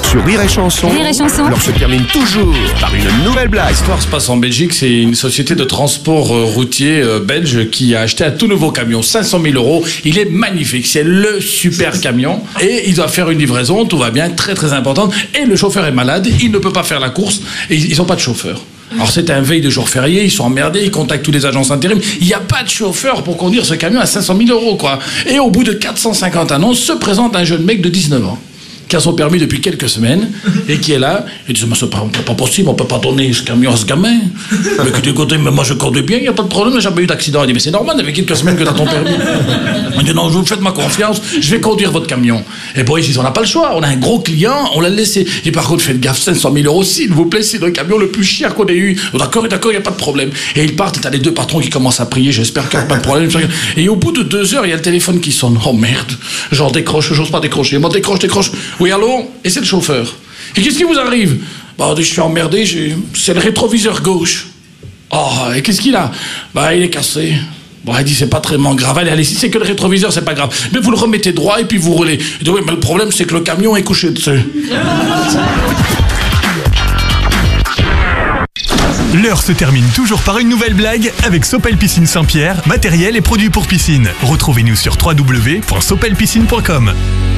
Sur Rire et Chanson, Rire et Chanson. l'heure se termine toujours par une nouvelle blague. L'histoire se passe en Belgique, c'est une société de transport routier belge qui a acheté un tout nouveau camion, 500 000 €. Il est magnifique, c'est le super camion. Et il doit faire une livraison, tout va bien, très très importante. Et le chauffeur est malade, il ne peut pas faire la course et ils n'ont pas de chauffeur. Alors c'est un veille de jour férié, ils sont emmerdés, ils contactent tous les agences intérim. Il n'y a pas de chauffeur pour conduire ce camion à 500 000 €, quoi. Et au bout de 450 annonces, se présente un jeune mec de 19 ans. Qui a son permis depuis quelques semaines et qui est là. Il dit, mais c'est pas possible, on peut pas donner ce camion à ce gamin. Mais qui dit, écoutez, mais moi je conduis bien, il n'y a pas de problème, j'ai jamais eu d'accident. Il dit, mais c'est normal, ça fait quelques semaines que tu as ton permis. Il dit, non, vous faites ma confiance, je vais conduire votre camion. Et Boris, ils dit, on n'a pas le choix, on a un gros client, on l'a laissé. Et par contre, faites gaffe, 500 000 €, s'il vous plaît, c'est le camion le plus cher qu'on ait eu. D'accord, il n'y a pas de problème. Et ils partent, et t'as les deux patrons qui commencent à prier, j'espère qu'il n'y a pas de problème. Et au bout de 2 heures, il y a le téléphone qui sonne. Oh merde, j'en décroche, j'ose pas décrocher. Moi, décroche. Oui, allô? Et c'est le chauffeur. Et qu'est-ce qui vous arrive? Bah, je suis emmerdé, c'est le rétroviseur gauche. Oh, et qu'est-ce qu'il a? Bah, il est cassé. Bon, il dit, c'est pas très grave. Allez, si c'est que le rétroviseur, c'est pas grave. Mais vous le remettez droit et puis vous roulez. Il dit, oui, mais le problème, c'est que le camion est couché dessus. L'heure se termine toujours par une nouvelle blague avec Sopel Piscine Saint-Pierre, matériel et produits pour piscine. Retrouvez-nous sur www.sopelpiscine.com.